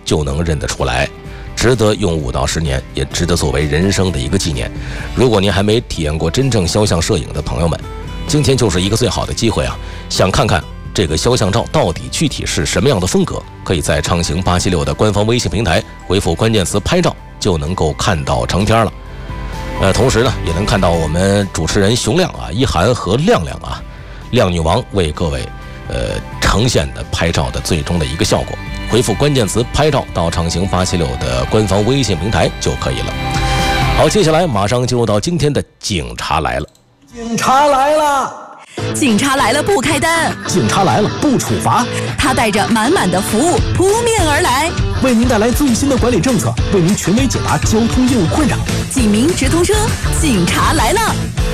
就能认得出来，值得用5到10年，也值得作为人生的一个纪念。如果您还没体验过真正肖像摄影的朋友们，今天就是一个最好的机会啊！想看看这个肖像照到底具体是什么样的风格，可以在畅行876的官方微信平台回复关键词拍照，就能够看到成片了。同时呢，也能看到我们主持人熊亮啊、一涵和亮亮啊，亮女王为各位呈现的拍照的最终的一个效果。回复关键词拍照到畅行876的官方微信平台就可以了。好，接下来马上进入到今天的警察来了。 警察来了！ 警察来了不开单， 警察来了不处罚， 他带着满满的服务扑面而来， 为您带来最新的管理政策，为您权威解答交通业务困扰。 警民直通车，警察来了！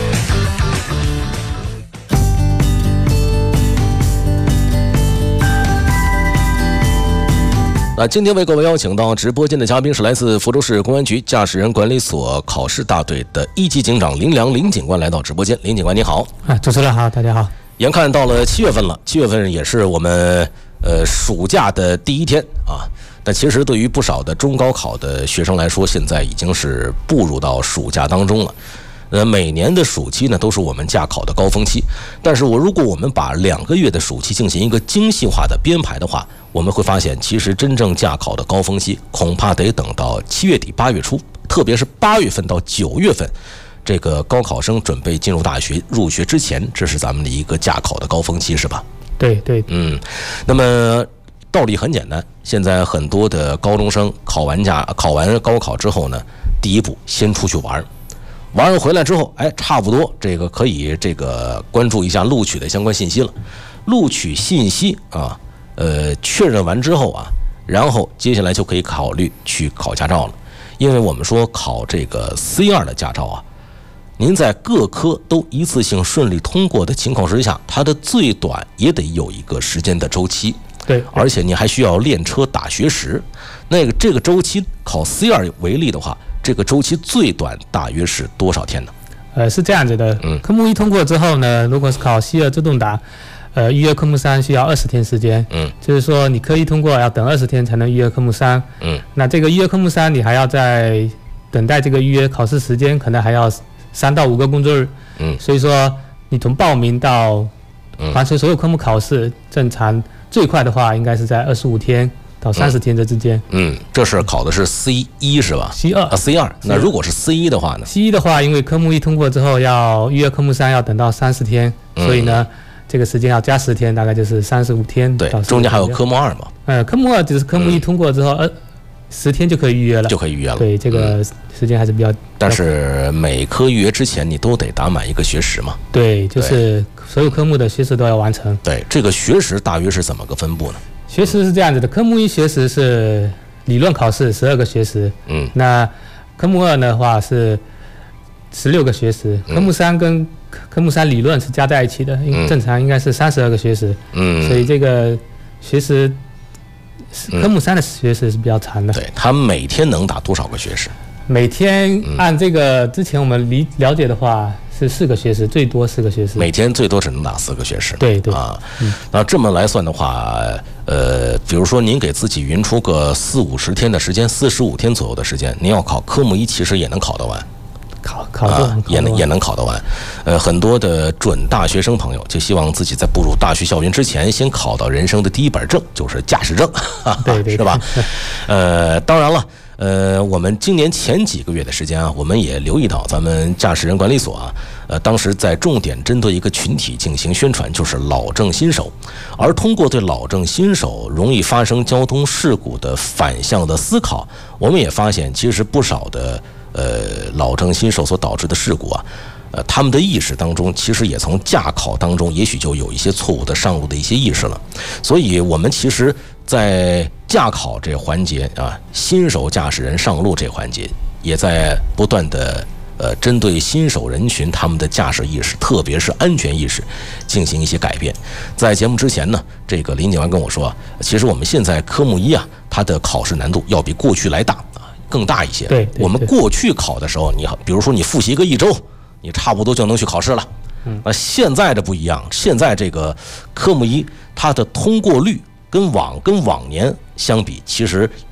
今天为各位邀请到直播间的嘉宾是来自福州市公安局驾驶人管理所考试大队的1级警长林良林警官来到直播间。林警官你好。 主持人好，大家好。 眼看到了7月份了，7月份也是我们暑假的第一天啊。但其实对于不少的中高考的学生来说，现在已经是步入到暑假当中了。每年的暑期呢都是我们驾考的高峰期，但是如果我们把2个月的暑期进行一个精细化的编排的话，我们会发现其实真正驾考的高峰期恐怕得等到7月底8月初，特别是8月份到9月份，这个高考生准备进入大学入学之前，这是咱们的一个驾考的高峰期，是吧？ 对， 那么道理很简单，现在很多的高中生考完高考之后呢，第一步先出去玩回来之后，差不多这个可以关注一下录取的相关信息了。录取信息啊，确认完之后啊，然后接下来就可以考虑去考驾照了。因为我们说考这个 C2 的驾照啊，您在各科都一次性顺利通过的情况之下，它的最短也得有一个时间的周期。 对， 而且你还需要练车打学时。这个周期考 C2 为例的话，这个周期最短大约是多少天呢？ 是这样子的，科目1通过之后呢，如果是考 C2 自动挡，预约科目3需要20天时间，就是说你科1通过要等20天才能预约科目3，那这个预约科目3你还要在等待这个预约考试时间，可能还要3到5个工作日，所以说你从报名到完成所有科目考试，正常最快的话应该是在25天到30天这之间。 这是考的是 C1 是吧？ C2。那如果是 C1 的话呢？ C1 的话，因为科目1通过之后要预约科目3要等到30天，所以呢这个时间要加10天，大概就是35天。 对，中间还有科目2嘛？ 科目2只是科目1通过之后10天就可以预约了。对，这个时间还是比较。 但是每科预约之前你都得打满一个学时嘛？ 对，就是所有科目的学时都要完成。 对，这个学时大约是怎么个分布呢？ 学时是这样子的，科目1学时是理论考试12个学时，那科目2的话是16个学时，科目3跟科目3理论是加在一起的，正常应该是32个学时，所以这个学时科目3的学时是比较长的。 对，他每天能打多少个学时？ 每天按这个之前我们了解的话是4个学时，最多4个学时， 每天最多只能打4个学时。 对啊，那这么来算的话，比如说您给自己匀出个40-50天的时间，45天左右的时间，您要考科目1其实也能考得完。也能考得完。很多的准大学生朋友就希望自己在步入大学校园之前，先考到人生的第一本证，就是驾驶证， 对， 是吧？当然了，我们今年前几个月的时间啊，我们也留意到咱们驾驶人管理所啊，当时在重点针对一个群体进行宣传，就是老证新手。而通过对老证新手容易发生交通事故的反向的思考，我们也发现，其实不少的老证新手所导致的事故啊，他们的意识当中，其实也从驾考当中，也许就有一些错误的上路的一些意识了。所以，我们其实，在驾考这环节啊，新手驾驶人上路这环节，也在不断的针对新手人群他们的驾驶意识，特别是安全意识，进行一些改变。在节目之前呢，这个林警官跟我说，其实我们现在科目1啊，它的考试难度要比过去来大。更大一些。 对， 我们过去考的时候，你比如说你复习个1周，你差不多就能去考试了。现在这不一样，现在这个科目1它的通过率跟往年相比，其实